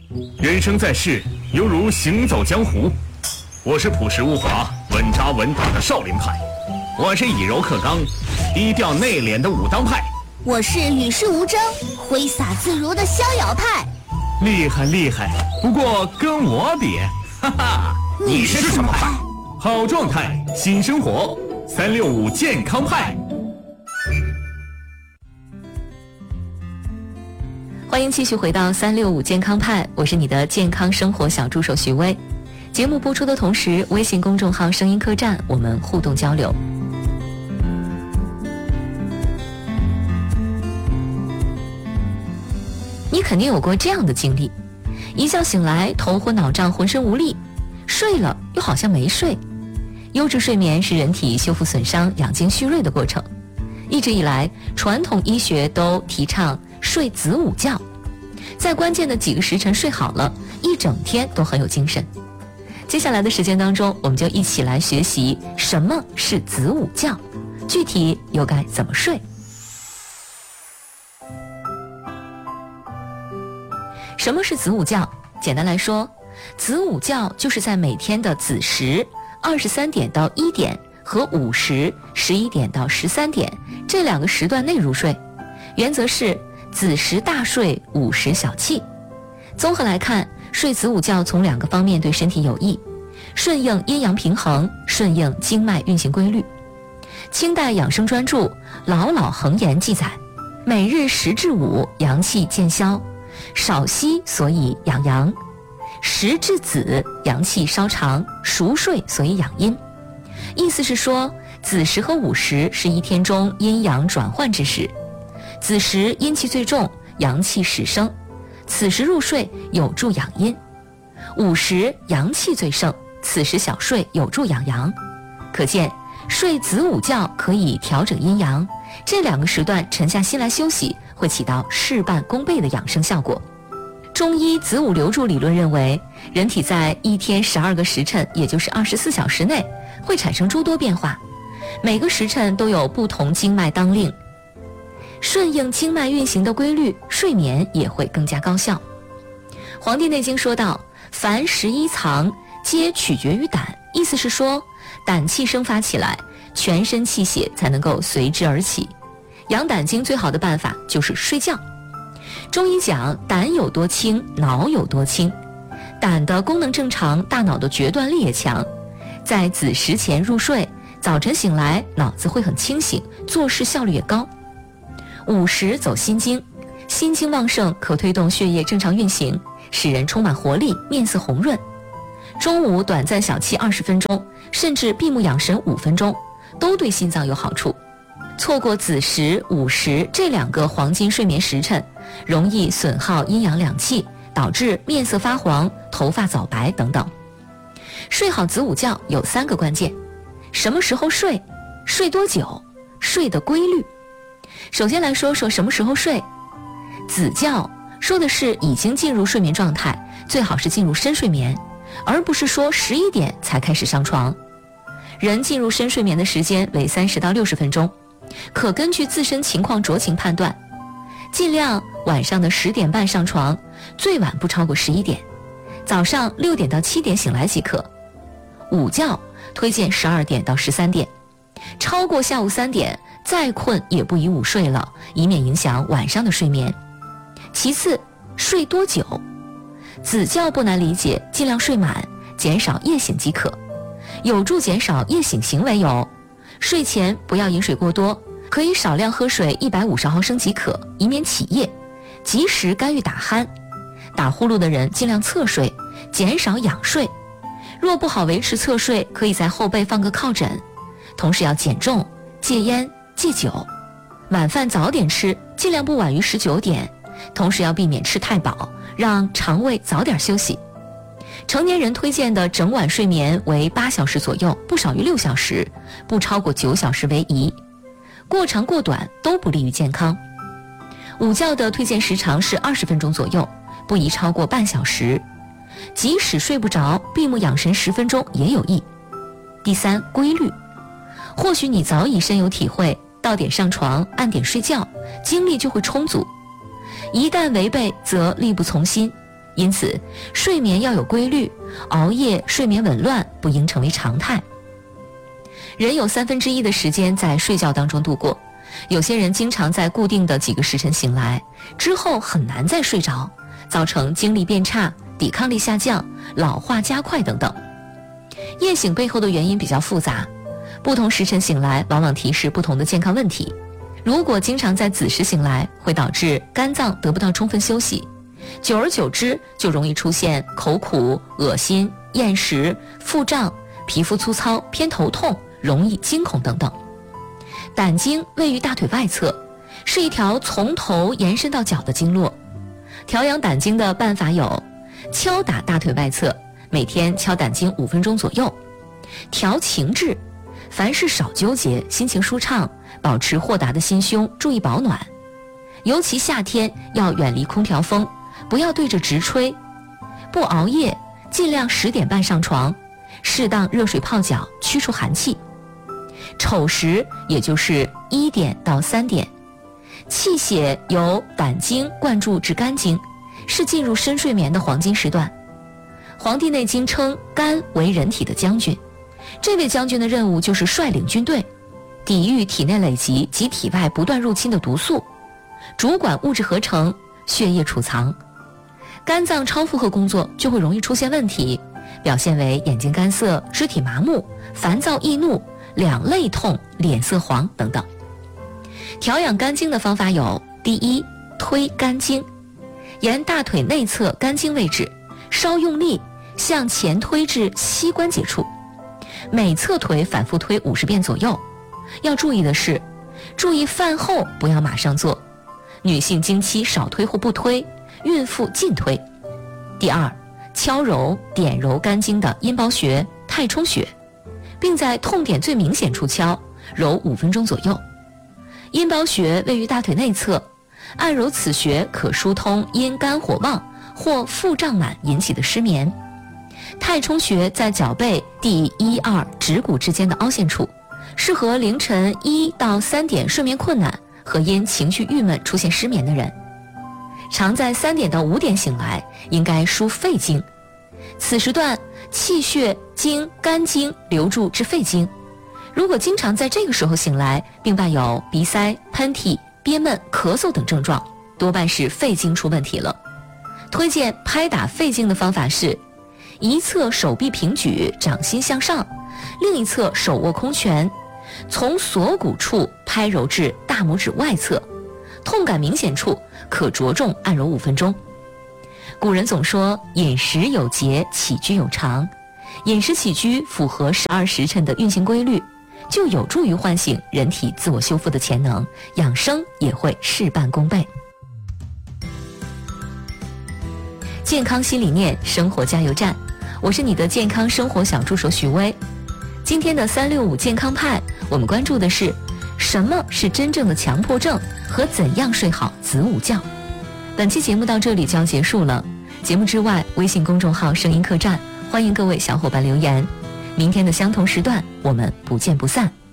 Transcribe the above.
人生在世，犹如行走江湖。我是朴实无华、稳扎稳打的少林派，我是以柔克刚、低调内敛的武当派， 我是与世无争、挥洒自如的逍遥派。 厉害厉害，不过跟我比，哈哈， 你是什么派？ 好状态，新生活，365健康派。 欢迎继续回到365健康派，我是你的健康生活小助手徐薇。节目播出的同时，微信公众号声音客栈我们互动交流。你肯定有过这样的经历，一觉醒来头昏脑胀，浑身无力，睡了又好像没睡。优质睡眠是人体修复损伤、养精蓄锐的过程。一直以来，传统医学都提倡睡子午觉，在关键的几个时辰睡好了，一整天都很有精神。接下来的时间当中，我们就一起来学习什么是子午觉，具体又该怎么睡。什么是子午觉？简单来说，子午觉就是在每天的子时23点到1点和午时11点到13点这2个时段内入睡，原则是子时大睡，午时小憩。综合来看，睡子午觉从2个方面对身体有益：顺应阴阳平衡，顺应经脉运行规律。清代养生专著《老老恒言》记载，每日10至5，阳气渐消，少息所以养阳；10至子，阳气稍长，熟睡所以养阴。意思是说，子时和午时是一天中阴阳转换之时，子时阴气最重，阳气始生，此时入睡有助养阴；午时阳气最盛，此时小睡有助养阳。可见睡子午觉可以调整阴阳，这2个时段沉下心来休息，会起到事半功倍的养生效果。中医子午流注理论认为，人体在一天12个时辰，也就是24小时内，会产生诸多变化，每个时辰都有不同经脉当令，顺应经脉运行的规律，睡眠也会更加高效。《黄帝内经》说道，凡11藏，皆取决于胆，意思是说，胆气生发起来，全身气血才能够随之而起。养胆经最好的办法就是睡觉。中医讲，胆有多轻，脑有多轻。胆的功能正常，大脑的决断力也强。在子时前入睡，早晨醒来脑子会很清醒，做事效率也高。午时走心经，心经旺盛，可推动血液正常运行，使人充满活力，面色红润。中午短暂小憩20分钟，甚至闭目养神5分钟，都对心脏有好处。错过子时、午时这2个黄金睡眠时辰，容易损耗阴阳两气，导致面色发黄、头发早白等等。睡好子午觉有3个关键：什么时候睡，睡多久，睡的规律。首先来说说什么时候睡。子觉说的是已经进入睡眠状态，最好是进入深睡眠，而不是说11点才开始上床。人进入深睡眠的时间为30到60分钟，可根据自身情况酌情判断，尽量晚上的10点半上床，最晚不超过11点，早上6点到7点醒来即可。午觉推荐12点到13点，超过下午3点再困也不宜午睡了，以免影响晚上的睡眠。其次，睡多久？子觉不难理解，尽量睡满，减少夜醒即可。有助减少夜醒行为有：睡前不要饮水过多，可以少量喝水150毫升即可，以免起夜，及时干预打鼾。打呼噜的人尽量侧睡，减少仰睡。若不好维持侧睡，可以在后背放个靠枕。同时要减重、戒烟、戒酒。晚饭早点吃，尽量不晚于19点，同时要避免吃太饱，让肠胃早点休息。成年人推荐的整晚睡眠为8小时左右，不少于6小时，不超过9小时为宜。过长过短都不利于健康。午觉的推荐时长是20分钟左右，不宜超过半小时。即使睡不着，闭目养神10分钟也有益。第3，规律。或许你早已深有体会，到点上床，按点睡觉，精力就会充足。一旦违背，则力不从心。 因此睡眠要有规律，熬夜睡眠紊乱不应成为常态。人有1/3的时间在睡觉当中度过，有些人经常在固定的几个时辰醒来，之后很难再睡着，造成精力变差、抵抗力下降、老化加快等等。夜醒背后的原因比较复杂，不同时辰醒来往往提示不同的健康问题。如果经常在子时醒来，会导致肝脏得不到充分休息，久而久之就容易出现口苦、恶心、厌食、腹胀、皮肤粗糙、偏头痛、容易惊恐等等。胆经位于大腿外侧，是一条从头延伸到脚的经络。调养胆经的办法有：敲打大腿外侧，每天敲胆经5分钟左右；调情志，凡事少纠结，心情舒畅，保持豁达的心胸，注意保暖。尤其夏天要远离空调风，不要对着直吹。不熬夜，尽量10点半上床，适当热水泡脚，驱除寒气。丑时也就是1点到3点，气血由胆经灌注至肝经，是进入深睡眠的黄金时段。《黄帝内经》称肝为人体的将军，这位将军的任务就是率领军队，抵御体内累积及体外不断入侵的毒素，主管物质合成、血液储藏。肝脏超负荷工作就会容易出现问题，表现为眼睛干涩、肢体麻木、烦躁易怒、两肋痛、脸色黄等等。调养肝经的方法有：第一，推肝经，沿大腿内侧肝经位置稍用力向前推至膝关节处，每侧腿反复推50遍左右。要注意的是，注意饭后不要马上做，女性经期少推或不推，孕妇禁推。第二，敲揉点揉肝经的阴包穴、太冲穴，并在痛点最明显处敲，揉5分钟左右。阴包穴位于大腿内侧，按揉此穴可疏通因肝火旺或腹胀满引起的失眠。太冲穴在脚背第1、2指骨之间的凹陷处，适合凌晨1到3点睡眠困难和因情绪郁闷出现失眠的人。常在3点到5点醒来，应该疏肺经，此时段气血经肝经流注至肺经。如果经常在这个时候醒来，并伴有鼻塞、喷嚏、憋闷、咳嗽等症状，多半是肺经出问题了。推荐拍打肺经的方法是：一侧手臂平举，掌心向上，另一侧手握空拳，从锁骨处拍揉至大拇指外侧，痛感明显处可着重按揉5分钟。古人总说饮食有节，起居有常，饮食起居符合12时辰的运行规律，就有助于唤醒人体自我修复的潜能，养生也会事半功倍。健康新理念，生活加油站，我是你的健康生活小助手许巍。今天的365健康派，我们关注的是什么是真正的强迫症和怎样睡好子午觉。本期节目到这里就要结束了，节目之外，微信公众号声音客栈，欢迎各位小伙伴留言。明天的相同时段，我们不见不散。